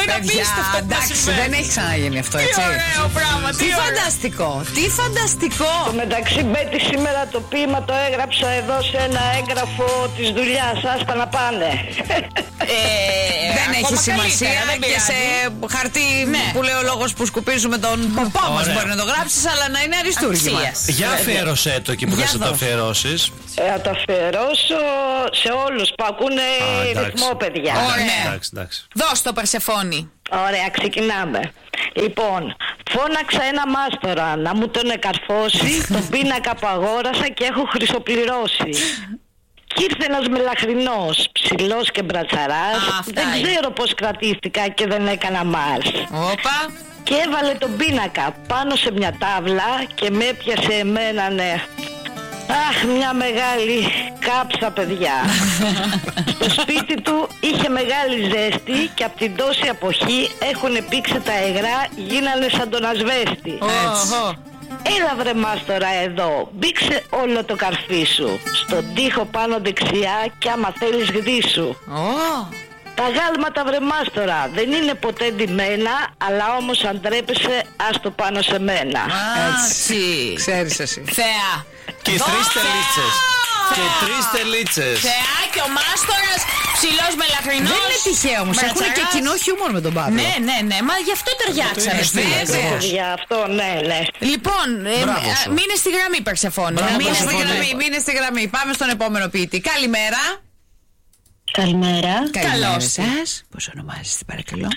είναι απίστευτο. Εντάξει, δεν έχει ξαναγίνει αυτό, έτσι. Τι ωραίο πράγμα. Τι φανταστικό. Τι φανταστικό. Το μεταξύ, Μπέτη, σήμερα το ποίημα το έγραψα εδώ σε ένα έγγραφο της δουλειάς. Άστα να πάνε. Δεν έχει σημασία. Δεν Και σε χαρτί που λέει ο λόγος που σκουπίζουμε τον ποπό μας μπορεί να το γράψεις, αλλά να είναι αριστούργημα. Για αφιέρωσέ το εκεί που θες να το αφιερώσεις. Θα το αφιερώσω σε όλους που ακούνε ρυθμό, παιδιά. Ωραία. Δώσ' το, Περσεφόνη. Ωραία, ξεκινάμε. Λοιπόν, φώναξα ένα μάστορα να μου τον εκαρφώσει. Τον πίνακα που αγόρασα και έχω χρυσοπληρώσει. Κι ήρθε ένας μελαχρινός, ψηλός και μπρατσαράς. Δεν ξέρω πως κρατήθηκα και δεν έκανα μάρς. Όπα. Και έβαλε τον πίνακα πάνω σε μια τάβλα και με έπιασε εμένα, ναι. Αχ, μια μεγάλη κάψα, παιδιά. Στο σπίτι του είχε μεγάλη ζέστη και από την τόση αποχή έχουν πήξει τα υγρά, γίνανε σαν τον ασβέστη. Έλα βρε μάστορα εδώ, μπήξε όλο το καρφί σου στον τοίχο πάνω δεξιά κι άμα θέλεις γδίσου. Τα γάλματα βρε μάστορα δεν είναι ποτέ ντυμένα, αλλά όμως αν τρέπεσαι άστο πάνω σε μένα. Έτσι. Ξέρεις εσύ. Θεά. Και 3 τελίτσες. Και 3 τελίτσες. Θεά και ο μάστορας ψηλός μελαχρινός. Δεν είναι τυχαίο όμως. Έχουν και κοινό χιούμορ με τον Παύλο. Ναι. Μα γι' αυτό ταιριάξανε. Γι' αυτό, ναι. Λοιπόν, μείνε στη γραμμή, Περσεφόνη. Μείνε στη γραμμή. Πάμε στον επόμενο ποιητή. Καλημέρα. Καλημέρα. Καλώς σας. Πώς ονομάζεστε, παρακαλώ?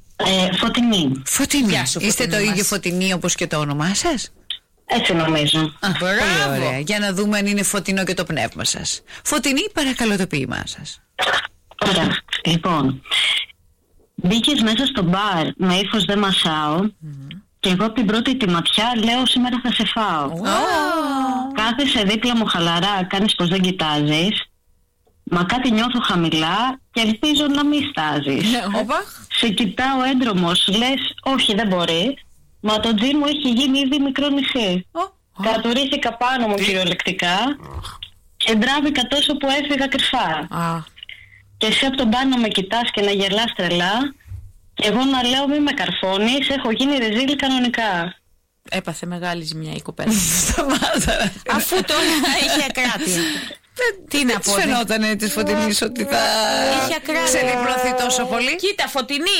Φωτεινή. Γεια σου, Είστε το Φωτεινή ίδιο μας. Φωτεινή όπως και το όνομά σας? Έτσι νομίζω. Πολύ ωραία. Για να δούμε αν είναι φωτεινό και το πνεύμα σας. Φωτεινή, παρακαλώ το ποίημά σας. Ωραία. Λοιπόν, μπήκες μέσα στο μπαρ με ύφος δεν μασάω και εγώ από την πρώτη τη ματιά λέω σήμερα θα σε φάω. Κάθεσαι δίπλα μου χαλαρά, κάνεις πως δεν κοιτάζεις. Μα κάτι νιώθω χαμηλά και ελπίζω να μην στάζεις. Σε κοιτάω έντρομος, λες όχι δεν μπορείς. Μα το τζιν μου έχει γίνει ήδη μικρό νησί. Κατουρήθηκα πάνω μου κυριολεκτικά και ντράβηκα τόσο που έφυγα κρυφά. Και εσύ από τον πάνω με κοιτάς και να γελάς τρελά και εγώ να λέω μη με καρφώνεις, έχω γίνει ρεζίλη κανονικά. Έπαθε μεγάλη ζημιά η κοπέλα. Αφού τώρα είχε ακράτεια. Τι να πω. Φαινότανε της Φωτεινής ότι θα ξεδιπλωθεί τόσο πολύ. Κοίτα, Φωτεινή.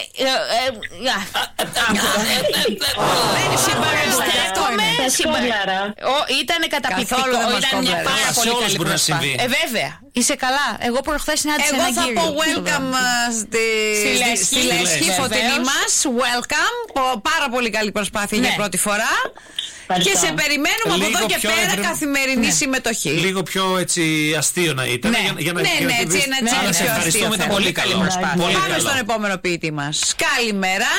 Ήτανε καταπληκτικό. Ήταν μια πάρα πολύ καλή προσπάθεια. Βέβαια. Είσαι καλά. Εγώ προχθές συνάντησα ένα κύριο. Εγώ θα πω welcome στη Λέσχη, Φωτεινή μας. Welcome. Πάρα πολύ καλή προσπάθεια για πρώτη φορά. Και σε περιμένουμε από εδώ και πέρα καθημερινή συμμετοχή. Λίγο πιο έτσι αστείο να ήταν. Έτσι ένα σε ευχαριστούμε, ήταν πολύ καλή προσπάθεια. Πάμε στον επόμενο ποιητή μας. Καλημέρα.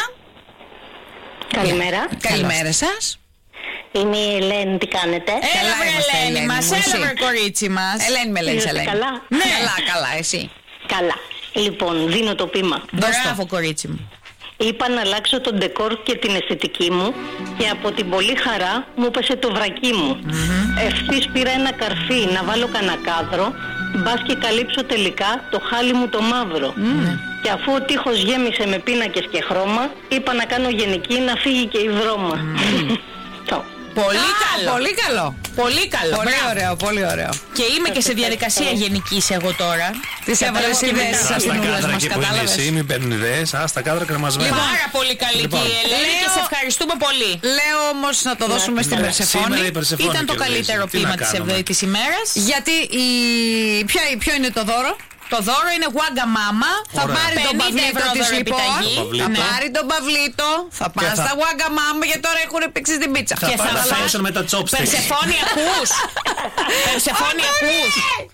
Καλημέρα σας. Είμαι η Ελένη, τι κάνετε? Έλα βρε Ελένη μας, έλα βρε κορίτσι μας. Ελένη με λένε Ελένη. Καλά. Καλά, εσύ? Καλά. Λοιπόν, δίνω το πείμα. Μπράβο κορίτσι μου. Είπα να αλλάξω τον ντεκόρ και την αισθητική μου και από την πολύ χαρά μου πέσε το βρακί μου. Ευθύς πήρα ένα καρφί να βάλω κανένα κάδρο, μπας και καλύψω τελικά το χάλι μου το μαύρο. Και αφού ο τείχος γέμισε με πίνακες και χρώμα, είπα να κάνω γενική να φύγει και η βρώμα. Πολύ καλό. Πολύ καλό. Πολύ καλό. Πολύ ωραίο. Και είμαι και σε διαδικασία γενικής εγώ τώρα. Τις έβαλες ιδέες σας στην ούλας μας, κατάλαβες? Μην παίρνουν ιδέες, τα κάδρα κρεμασμένα. Πάρα πολύ καλή και η Ελένη και σε ευχαριστούμε πολύ. Λέω όμως να το δώσουμε στην Περσεφόνη. Ήταν το καλύτερο ποίημα της ημέρας. Γιατί ποιο είναι το δώρο? Το δώρο είναι Wagga Mama. Θα πάρει τον Παυλίτο της λοιπόν. Θα πάρει τον Παυλίτο. Θα πάει στα Wagga Mama γιατί τώρα έχουν πήξει την πίτσα. Και θα φέρουν με τα chopsticks. Περσεφόνη ακούς? Περσεφόνη ακούς?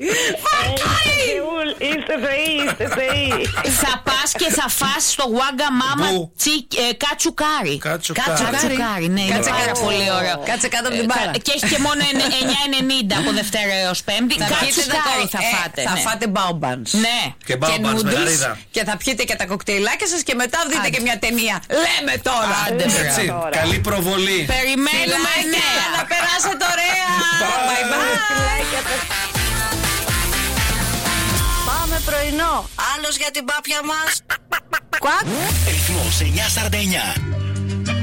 Είστε θεοί. Θα πας και θα φας στο Wagga Mama κατσουκάρι. Κατσουκάρι, ναι, είναι πάρα πολύ ωραίο. Κάτσε κάτω από την μπάρα. Και έχει και μόνο 9,90 από Δευτέρα έως Πέμπτη. Κατσουκάρι θα φάτε. Θα φάτε μπάουμπαν. Ναι. Και μπάουμπανς με γαρίδα. Και θα πιείτε και τα κοκτέιλάκια σας και μετά δείτε και μια ταινία. Λέμε τώρα. Έτσι. Καλή προβολή. Περιμένουμε να περάσετε ωραία. Bye bye. Πάμε πρωινό. Άλλος για την πάπια μας. Κουακ. Ρυθμός 949.